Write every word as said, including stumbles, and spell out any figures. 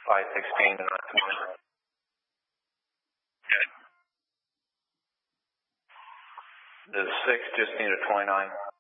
five sixteen and not twenty. Okay. Does six just need a twenty-nine?